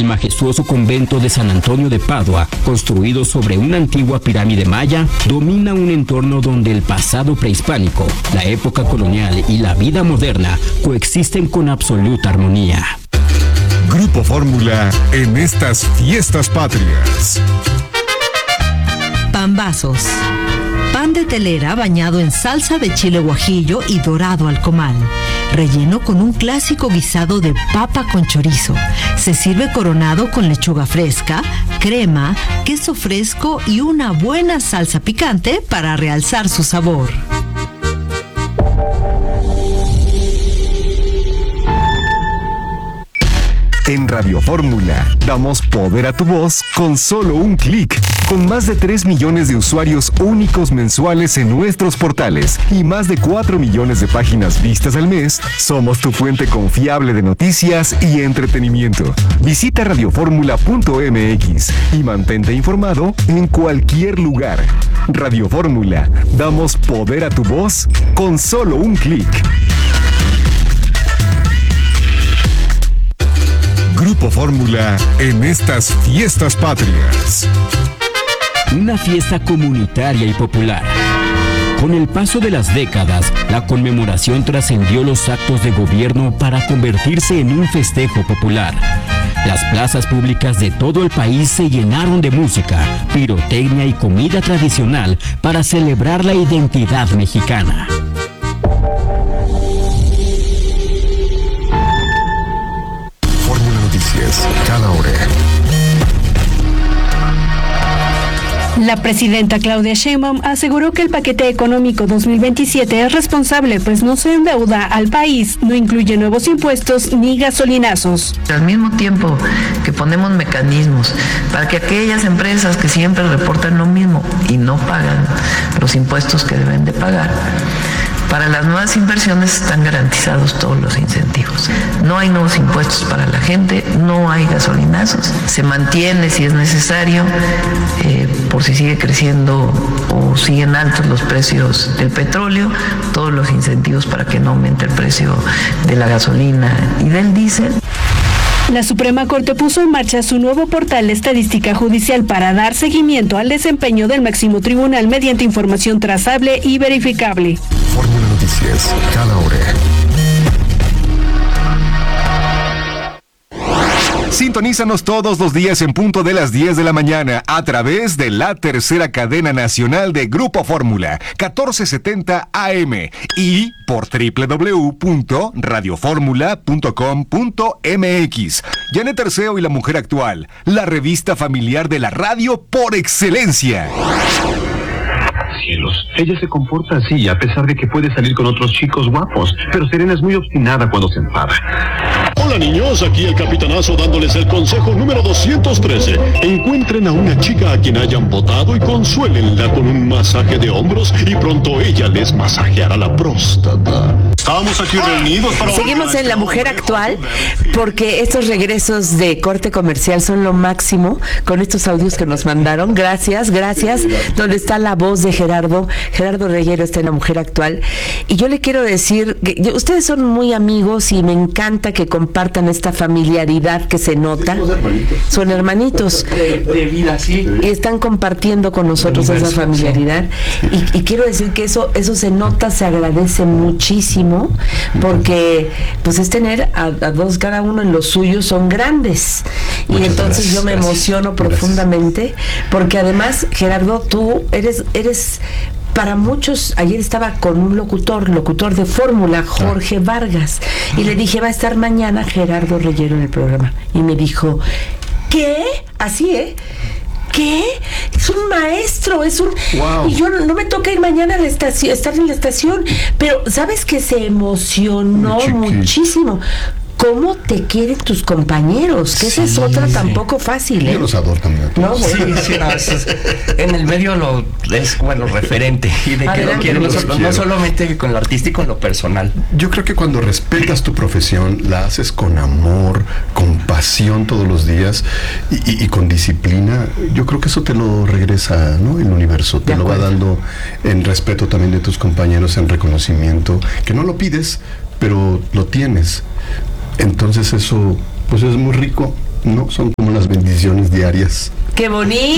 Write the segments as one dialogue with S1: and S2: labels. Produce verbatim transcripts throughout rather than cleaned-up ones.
S1: El majestuoso convento de San Antonio de Padua, construido sobre una antigua pirámide maya, domina un entorno donde el pasado prehispánico, la época colonial y la vida moderna coexisten con absoluta armonía.
S2: Grupo Fórmula en estas fiestas patrias.
S3: Pambazos. Pan de telera bañado en salsa de chile guajillo y dorado al comal. Relleno con un clásico guisado de papa con chorizo. Se sirve coronado con lechuga fresca, crema, queso fresco y una buena salsa picante para realzar su sabor.
S2: En Radio Fórmula, damos poder a tu voz con solo un clic. Con más de tres millones de usuarios únicos mensuales en nuestros portales y más de cuatro millones de páginas vistas al mes, somos tu fuente confiable de noticias y entretenimiento. Visita radioformula punto m x y mantente informado en cualquier lugar. Radio Fórmula, damos poder a tu voz con solo un clic. Grupo Fórmula en estas fiestas patrias.
S1: Una fiesta comunitaria y popular. Con el paso de las décadas, la conmemoración trascendió los actos de gobierno para convertirse en un festejo popular. Las plazas públicas de todo el país se llenaron de música, pirotecnia y comida tradicional para celebrar la identidad mexicana.
S2: Fórmula Noticias, cada hora.
S4: La presidenta Claudia Sheinbaum aseguró que el paquete económico dos mil veintisiete es responsable, pues no se endeuda al país, no incluye nuevos impuestos ni gasolinazos.
S5: Al mismo tiempo que ponemos mecanismos para que aquellas empresas que siempre reportan lo mismo y no pagan los impuestos que deben de pagar, para las nuevas inversiones están garantizados todos los incentivos. No hay nuevos impuestos para la gente, no hay gasolinazos. Se mantiene, si es necesario, eh, por si sigue creciendo o siguen altos los precios del petróleo, todos los incentivos para que no aumente el precio de la gasolina y del diésel.
S4: La Suprema Corte puso en marcha su nuevo portal de estadística judicial para dar seguimiento al desempeño del máximo tribunal mediante información trazable y verificable.
S2: Fórmula Noticias, cada hora. Sintonízanos todos los días en punto de las diez de la mañana a través de la tercera cadena nacional de Grupo Fórmula, catorce setenta A M y por doble u doble u doble u punto radio fórmula punto com punto m x. Janet Arceo y la Mujer Actual, la revista familiar de la radio por excelencia.
S6: Cielos, ella se comporta así a pesar de que puede salir con otros chicos guapos, pero Serena es muy obstinada cuando se enfada.
S7: Hola niños, aquí el Capitanazo dándoles el consejo número doscientos trece. Encuentren a una chica a quien hayan votado y consuélenla con un masaje de hombros y pronto ella les masajeará la próstata. Estamos aquí reunidos para...
S8: Seguimos en La Mujer Actual porque estos regresos de corte comercial son lo máximo con estos audios que nos mandaron. Gracias, gracias. Donde está la voz de Gerardo. Gerardo Reyero está en La Mujer Actual. Y yo le quiero decir que yo, ustedes son muy amigos y me encanta que compartan esta familiaridad que se nota. Hermanitos. Son hermanitos. De, de vida, sí. Y están compartiendo con nosotros esa familiaridad. Y, y quiero decir que eso, eso se nota, se agradece muchísimo, porque pues es tener a, a dos, cada uno en lo suyo, son grandes. Y Muchas entonces gracias, yo me gracias, emociono gracias. profundamente, porque además, Gerardo, tú eres, eres para muchos, ayer estaba con un locutor, locutor de Fórmula, Jorge Vargas, y le dije, va a estar mañana Gerardo Reyero en el programa. Y me dijo, ¿qué? Así, ¿eh? ¿Qué? Es un maestro, es un... Wow. Y yo no, no me toca ir mañana a la estación, estar en la estación, pero ¿sabes que se emocionó muchísimo? ¿Cómo te quieren tus compañeros? Que sí, esa es otra tampoco fácil, ¿eh?
S9: Yo los adoro también.
S10: No, bueno. Sí, sí, no, es, es, en el medio lo es bueno referente y de que lo quieren no, no, no solamente con lo artístico, en lo personal.
S9: Yo creo que cuando respetas tu profesión, la haces con amor, con pasión todos los días y, y, y con disciplina, yo creo que eso te lo regresa, ¿no? El universo te lo va dando en respeto también de tus compañeros, en reconocimiento, que no lo pides, pero lo tienes. Entonces eso, pues es muy rico No, son como las bendiciones diarias.
S8: ¡Qué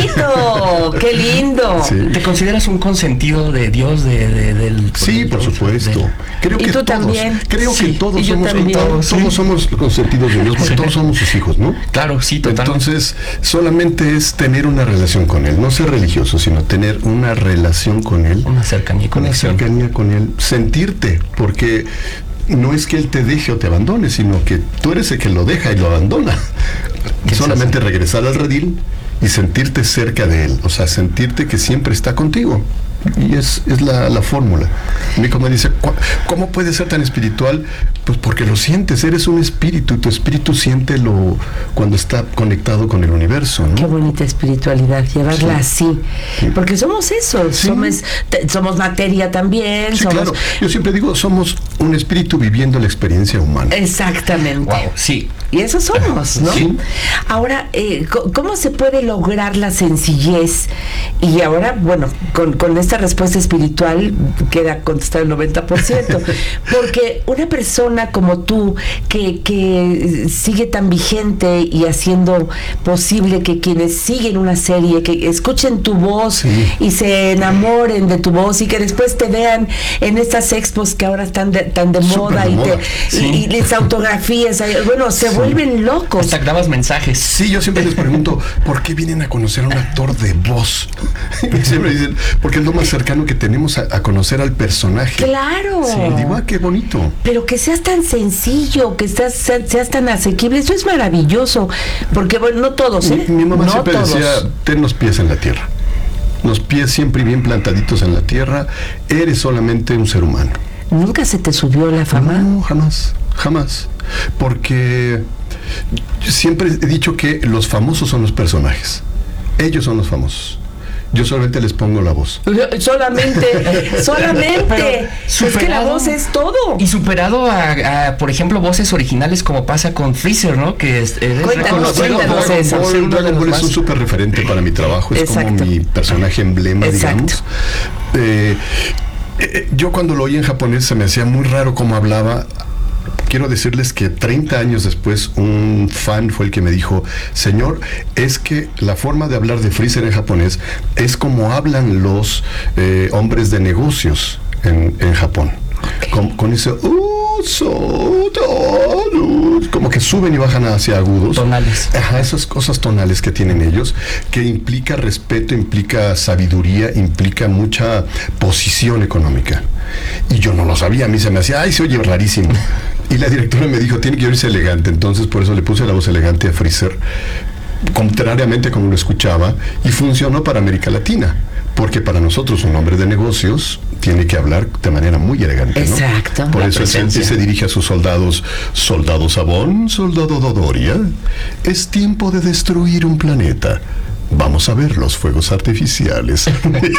S8: bonito! ¡Qué lindo!
S10: Sí. ¿Te consideras un consentido de Dios de, de, del...
S9: Sí, por supuesto. De...
S8: Creo ¿Y que tú todos, también?
S9: Creo sí, que todos somos, todos, todos somos consentidos de Dios, porque todos somos sus hijos, ¿no?
S10: Claro, sí, totalmente.
S9: Entonces, solamente es tener una relación con Él, no ser religioso, sino tener una relación con Él.
S10: Una cercanía y conexión.
S9: Una cercanía con Él. Sentirte, porque... no es que Él te deje o te abandone, sino que tú eres el que lo deja y lo abandona. Solamente regresar al redil y sentirte cerca de Él, o sea, sentirte que siempre está contigo. Y es, es la, la fórmula. A mí, como dice, ¿cómo puedes ser tan espiritual? Pues porque lo sientes, eres un espíritu, y tu espíritu siente lo cuando está conectado con el universo, ¿no?
S8: Qué bonita espiritualidad, llevarla sí. así. Sí. Porque somos eso, sí. somos, te, somos materia también.
S9: Sí,
S8: somos...
S9: claro. Yo siempre digo, somos un espíritu viviendo la experiencia humana.
S8: Exactamente.
S10: Wow, sí.
S8: Y eso somos, ¿no? Sí. Ahora, eh, ¿cómo se puede lograr la sencillez? Y ahora, bueno, con, con esta respuesta espiritual queda contestar el noventa por ciento. Porque una persona como tú, que, que sigue tan vigente y haciendo posible que quienes siguen una serie, que escuchen tu voz sí. y se enamoren de tu voz y que después te vean en estas expos que ahora están de, tan de Super moda, de y, moda. Te, sí. y, y les autografías, bueno, se sí. vuelven locos.
S10: Hasta grabas mensajes.
S9: Sí, yo siempre les pregunto, ¿por qué vienen a conocer a un actor de voz? Y siempre dicen, porque es lo más cercano que tenemos a, a conocer al personaje.
S8: Claro.
S9: Sí, digo, ah, qué bonito.
S8: Pero que seas tan sencillo, que seas, seas tan asequible, eso es maravilloso. Porque, bueno, no todos, ¿eh?
S9: Mi, mi mamá
S8: no
S9: siempre
S8: todos.
S9: decía, ten los pies en la tierra. Los pies siempre bien plantaditos en la tierra. Eres solamente un ser humano.
S8: ¿Nunca se te subió la fama?
S9: No, jamás, jamás. Porque siempre he dicho que los famosos son los personajes. Ellos son los famosos. Yo solamente les pongo la voz.
S8: Solamente, solamente. Superado, es que la voz es todo.
S10: Y superado a, a, por ejemplo, voces originales como pasa con Freezer, ¿no? Que es, es
S8: cuéntanos, cuéntanos eso.
S9: Dragon Ball, Dragon Ball es un súper referente para mi trabajo. Es Exacto. como mi personaje emblema, Exacto. digamos. Eh, eh, yo cuando lo oí en japonés se me hacía muy raro cómo hablaba. Quiero decirles que treinta años después un fan fue el que me dijo, señor, es que la forma de hablar de Freezer en japonés es como hablan los eh, hombres de negocios en, en Japón. Okay. Con, con ese uh, so, to, como que suben y bajan hacia agudos.
S10: Tonales.
S9: Ajá, esas cosas tonales que tienen ellos, que implica respeto, implica sabiduría, implica mucha posición económica. Y yo no lo sabía, a mí se me hacía, ay, se oye rarísimo. Y la directora me dijo, tiene que oírse elegante, entonces por eso le puse la voz elegante a Freezer, contrariamente como lo escuchaba, y funcionó para América Latina, porque para nosotros un hombre de negocios tiene que hablar de manera muy elegante, ¿no?
S8: Exacto.
S9: Por eso se, se dirige a sus soldados, soldado Sabón, soldado Dodoria, es tiempo de destruir un planeta. Vamos a ver los fuegos artificiales.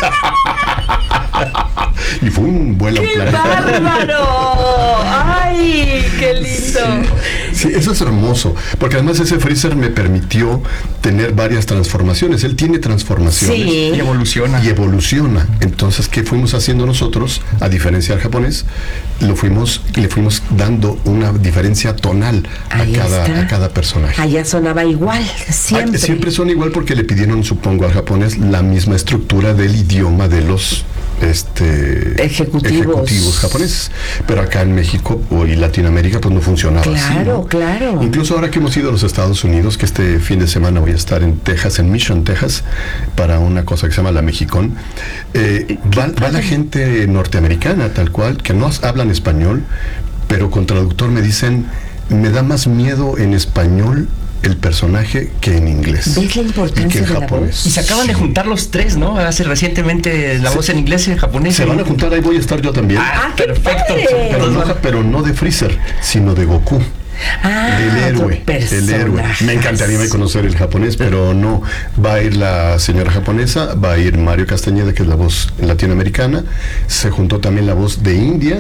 S9: Y fue un vuelo
S8: ¡Qué bárbaro! ¡Ay, qué lindo!
S9: Sí, sí, eso es hermoso, porque además ese Freezer me permitió tener varias transformaciones. Él tiene transformaciones.
S8: Sí.
S10: Y evoluciona.
S9: Y evoluciona. Entonces, ¿qué fuimos haciendo nosotros? A diferencia del japonés, lo fuimos, le fuimos dando una diferencia tonal a cada, a cada personaje.
S8: Allá sonaba igual, siempre.
S9: Ah, siempre suena igual porque le pidieron, supongo, al japonés la misma estructura del idioma de los este
S8: ejecutivos.
S9: ejecutivos japoneses, pero acá en México y Latinoamérica pues no funcionaba
S8: claro,
S9: así, ¿no?
S8: Claro.
S9: Incluso ahora que hemos ido a los Estados Unidos, que este fin de semana voy a estar en Texas, en Mission, Texas, para una cosa que se llama la Mexicón, eh, va, va la gente norteamericana tal cual, que no hablan español, pero con traductor me dicen, me da más miedo en español el personaje que en inglés.
S8: ¿Ves la importancia de la voz?
S10: Y se acaban sí. de juntar los tres, ¿no? Hace recientemente la sí. voz en inglés y en japonés.
S9: Se van a juntar, ahí voy a estar yo también.
S8: Ah, perfecto.
S9: Pero no, pero no de Freezer, sino de Goku.
S8: Ah,
S9: el héroe, el héroe. Me encantaría conocer el japonés, pero no. Va a ir la señora japonesa, va a ir Mario Castañeda, que es la voz latinoamericana. Se juntó también la voz de India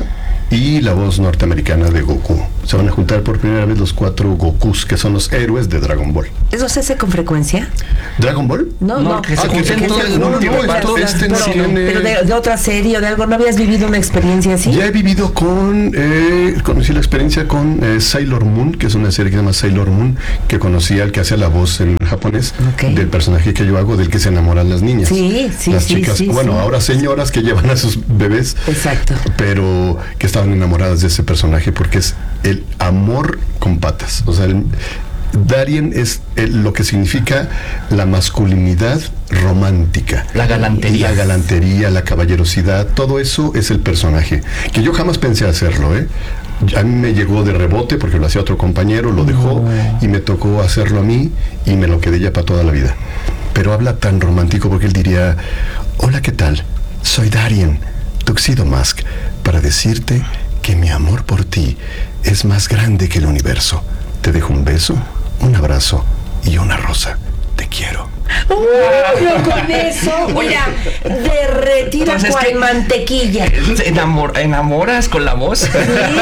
S9: y la voz norteamericana de Goku. Se van a juntar por primera vez los cuatro Gokus, que son los héroes de Dragon Ball.
S8: ¿Eso se hace con frecuencia?
S9: ¿Dragon Ball?
S8: No, no,
S10: no que
S8: ah,
S10: se
S8: que
S10: junten todos en un tiempo.
S9: Este
S8: pero,
S9: tiene...
S8: pero de, de otra serie o de algo, ¿no habías vivido una experiencia así?
S9: Ya he vivido con, eh, conocí la experiencia con eh, Sailor Moon, que es una serie que se llama Sailor Moon, que conocí al que hace la voz en japonés, okay, del personaje que yo hago, del que se enamoran las niñas.
S8: Sí, sí,
S9: las
S8: sí,
S9: chicas,
S8: sí,
S9: bueno,
S8: sí.
S9: ahora señoras que llevan a sus bebés.
S8: Exacto.
S9: Pero que estaban enamoradas de ese personaje porque es el amor con patas. O sea, el, Darien es el, lo que significa la masculinidad romántica.
S10: La galantería.
S9: La galantería, la caballerosidad, todo eso es el personaje. Que yo jamás pensé hacerlo, ¿eh? A mí me llegó de rebote porque lo hacía otro compañero, lo dejó no. y me tocó hacerlo a mí y me lo quedé ya para toda la vida. Pero habla tan romántico porque él diría: hola, ¿qué tal? Soy Darien, Tuxedo Mask, para decirte que mi amor por ti es más grande que el universo. Te dejo un beso, un abrazo y una rosa. Te quiero.
S8: ¡Uy, no, con eso! Mira, derretida
S10: Entonces,
S8: cual
S10: ¿qué?
S8: mantequilla.
S10: Enamor, enamoras con la voz.
S8: Sí.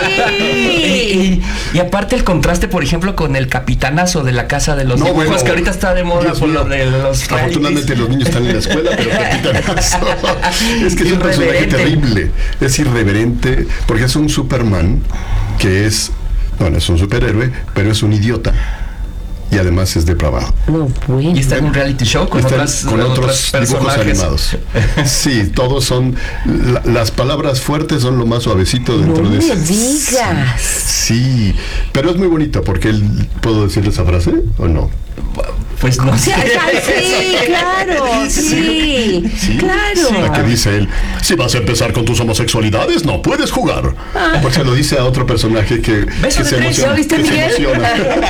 S10: y, y, y aparte el contraste, por ejemplo, con el capitanazo de la casa de los
S9: no,
S10: dibujos,
S9: bueno,
S10: que ahorita está de moda por lo de los
S9: afortunadamente realities. Los niños están en la escuela, pero capitanazo es que es un personaje terrible. Es irreverente, porque es un Superman que es, bueno, es un superhéroe, pero es un idiota. Y además es depravado.
S8: No, bueno.
S10: Y está en un reality show con, otras,
S9: con otros dibujos animados. Sí, todos son... La, las palabras fuertes son lo más suavecito dentro
S8: no
S9: de
S8: me
S9: esas.
S8: digas.
S9: Sí, pero es muy bonito porque él... ¿Puedo decirle esa frase o no?
S10: Pues no sé.
S8: Sí, claro, sí, sí, claro.
S9: Sí, la que dice él: si vas a empezar con tus homosexualidades, no puedes jugar. Ah. Pues se lo dice a otro personaje que, que se emociona.
S8: ¿Viste,
S9: que
S8: Miguel?
S9: se emociona.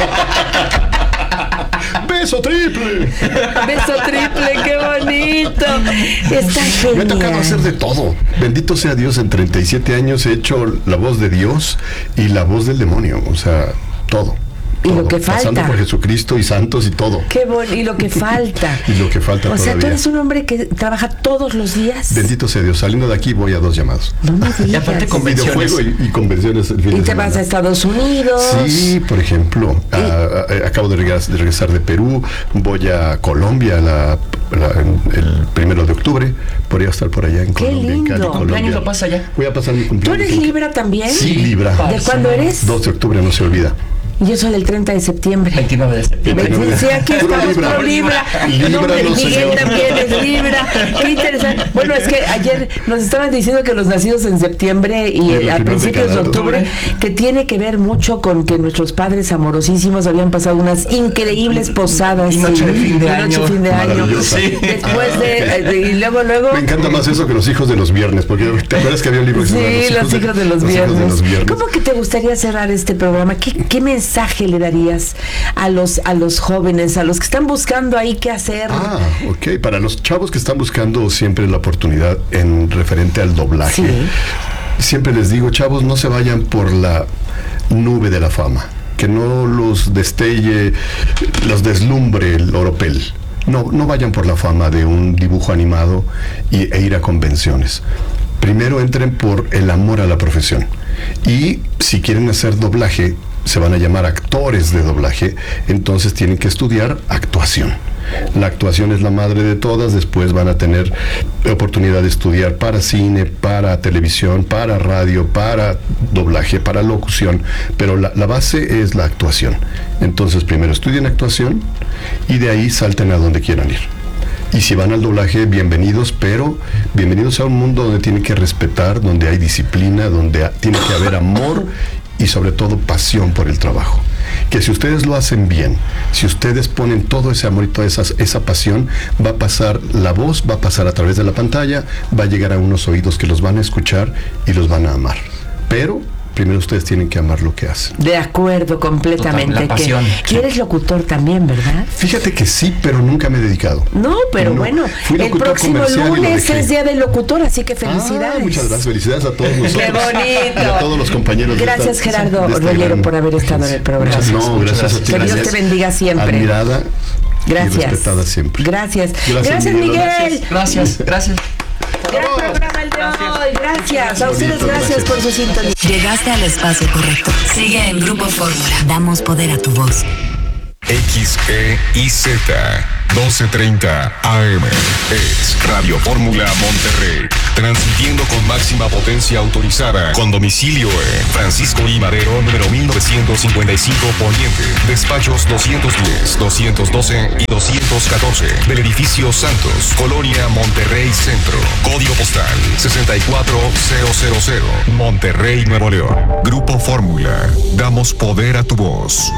S9: ¡Beso triple!
S8: ¡Beso triple! ¡Qué bonito! Está genial.
S9: Me ha tocado hacer de todo. Bendito sea Dios, en treinta y siete años he hecho la voz de Dios y la voz del demonio. O sea, todo.
S8: Y
S9: todo,
S8: lo que falta.
S9: Pasando por Jesucristo y santos y todo.
S8: Qué bueno, y lo que falta.
S9: Y lo que falta
S8: o
S9: todavía.
S8: sea, tú eres un hombre que trabaja todos los días.
S9: Bendito sea Dios. Saliendo de aquí voy a dos llamados.
S8: No me digas.
S10: Y aparte
S9: con videojuego y, y convenciones. El fin
S8: y
S9: de
S8: te
S9: semana.
S8: vas a Estados Unidos.
S9: Sí, por ejemplo. A, a, acabo de regresar, de regresar de Perú. Voy a Colombia la, la, el primero de octubre. Podría estar por allá en
S8: Qué
S9: Colombia.
S8: lindo.
S9: En Cali, Colombia.
S10: Lo pasa allá.
S9: Voy a pasar mi cumpleaños.
S8: ¿Tú eres Libra también?
S9: Sí, Libra.
S8: ¿De cuándo eres?
S9: dos de octubre, no se olvida.
S8: Yo soy del treinta de septiembre.
S10: veintinueve de septiembre.
S8: Sí, aquí estamos por Libra.
S9: Libra,
S8: no,
S9: no,
S8: Miguel
S9: señor.
S8: también es Libra. Qué interesante. Bueno, es que ayer nos estaban diciendo que los nacidos en septiembre y, y a principios de, de octubre, que tiene que ver mucho con que nuestros padres amorosísimos habían pasado unas increíbles posadas.
S10: Y noche de fin de año.
S8: Noche fin de año.
S9: Sí.
S8: Después de, de, y luego, luego.
S9: Me encanta más eso que los hijos de los viernes, porque te acuerdas que había un libro que
S8: sí,
S9: se llama
S8: los, hijos, de, de, los,
S9: los
S8: viernes.
S9: hijos de los viernes.
S8: ¿Cómo que te gustaría cerrar este programa? ¿Qué, qué mensaje le darías a los a los jóvenes, a los que están buscando ahí qué hacer?
S9: Ah, ok. Para los chavos que están buscando siempre la oportunidad en referente al doblaje, sí. Siempre les digo, chavos, no se vayan por la nube de la fama, que no los destelle, los deslumbre el oropel. No, no vayan por la fama de un dibujo animado y, e ir a convenciones. Primero entren por el amor a la profesión. Y si quieren hacer doblaje, se van a llamar actores de doblaje, entonces tienen que estudiar actuación. La actuación es la madre de todas, después van a tener oportunidad de estudiar para cine, para televisión, para radio, para doblaje, para locución, pero la, la base es la actuación. Entonces primero estudien actuación y de ahí salten a donde quieran ir. Y si van al doblaje, bienvenidos, pero bienvenidos a un mundo donde tienen que respetar, donde hay disciplina, donde ha, tiene que haber amor y sobre todo pasión por el trabajo. Que si ustedes lo hacen bien, si ustedes ponen todo ese amor y toda esa, esa pasión, va a pasar la voz, va a pasar a través de la pantalla, va a llegar a unos oídos que los van a escuchar y los van a amar. Pero primero ustedes tienen que amar lo que hacen.
S8: De acuerdo, completamente.
S10: Total, la pasión.
S8: Que, sí. Eres locutor también, ¿verdad?
S9: Fíjate que sí, pero nunca me he dedicado.
S8: No, pero no. bueno, el próximo lunes es Día del Locutor, así que felicidades.
S9: Ah, muchas gracias, felicidades a todos nosotros.
S8: ¡Qué bonito!
S9: Y a todos los compañeros.
S8: Gracias,
S9: de esta,
S8: Gerardo
S9: de esta
S8: Rollero,
S9: gran...
S8: por haber estado en el programa.
S9: Muchas, no, gracias, gracias a ti.
S8: Que Dios te bendiga siempre.
S9: Admirada
S8: gracias.
S9: y respetada siempre.
S8: Gracias.
S9: Gracias,
S8: gracias
S9: Miguel.
S8: Miguel.
S10: Gracias, gracias.
S8: Gran programa el de Ay, gracias. A ustedes gracias por su sintonía.
S11: Llegaste al espacio correcto. Sigue en Grupo Fórmula. Damos poder a tu voz.
S2: X E I Z doce treinta A M es Radio Fórmula Monterrey, transmitiendo con máxima potencia autorizada, con domicilio en Francisco I. Madero, número mil novecientos cincuenta y cinco Poniente, despachos doscientos diez, doscientos doce y doscientos catorce, del edificio Santos, Colonia Monterrey Centro, código postal sesenta y cuatro mil, Monterrey, Nuevo León. Grupo Fórmula, damos poder a tu voz.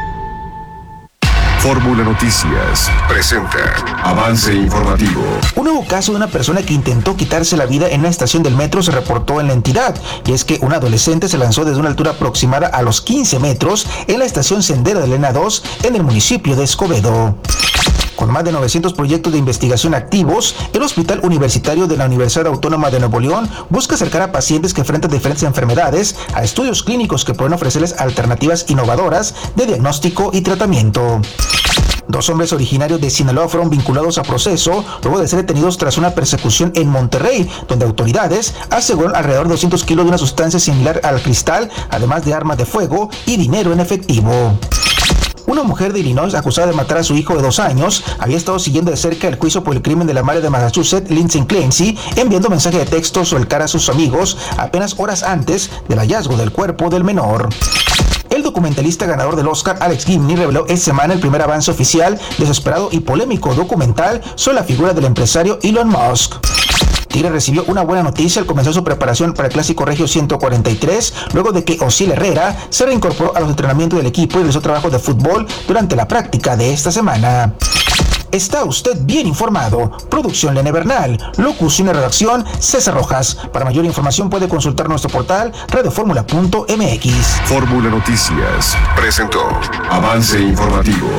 S2: Fórmula Noticias presenta avance informativo.
S12: Un nuevo caso de una persona que intentó quitarse la vida en una estación del metro se reportó en la entidad, y es que un adolescente se lanzó desde una altura aproximada a los quince metros en la estación Sendero de Lena dos en el municipio de Escobedo. Con más de novecientos proyectos de investigación activos, el Hospital Universitario de la Universidad Autónoma de Nuevo León busca acercar a pacientes que enfrentan diferentes enfermedades a estudios clínicos que pueden ofrecerles alternativas innovadoras de diagnóstico y tratamiento. Dos hombres originarios de Sinaloa fueron vinculados a proceso luego de ser detenidos tras una persecución en Monterrey, donde autoridades aseguraron alrededor de doscientos kilos de una sustancia similar al cristal, además de armas de fuego y dinero en efectivo. Una mujer de Illinois acusada de matar a su hijo de dos años había estado siguiendo de cerca el juicio por el crimen de la madre de Massachusetts, Lindsay Clancy, enviando mensajes de texto o el cara a sus amigos apenas horas antes del hallazgo del cuerpo del menor. El documentalista ganador del Oscar, Alex Gibney, reveló esta semana el primer avance oficial de su esperado y polémico documental sobre la figura del empresario Elon Musk. Tigre recibió una buena noticia al comenzar su preparación para el Clásico Regio ciento cuarenta y tres, luego de que Osiel Herrera se reincorporó a los entrenamientos del equipo y realizó trabajo de fútbol durante la práctica de esta semana. Está usted bien informado. Producción Lene Bernal. Locución y redacción César Rojas. Para mayor información puede consultar nuestro portal radioformula punto m x.
S2: Fórmula Noticias presentó avance informativo.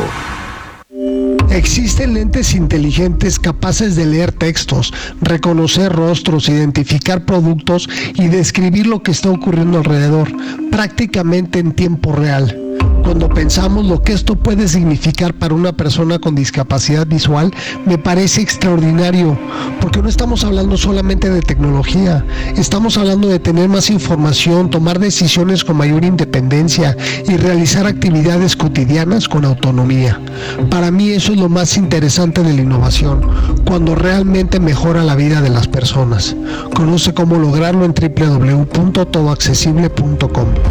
S13: Existen lentes inteligentes capaces de leer textos, reconocer rostros, identificar productos y describir lo que está ocurriendo alrededor, prácticamente en tiempo real. Cuando pensamos lo que esto puede significar para una persona con discapacidad visual, me parece extraordinario, porque no estamos hablando solamente de tecnología, estamos hablando de tener más información, tomar decisiones con mayor independencia y realizar actividades cotidianas con autonomía. Para mí eso es lo más interesante de la innovación, cuando realmente mejora la vida de las personas. Conoce cómo lograrlo en doble u doble u doble u punto todo accesible punto com.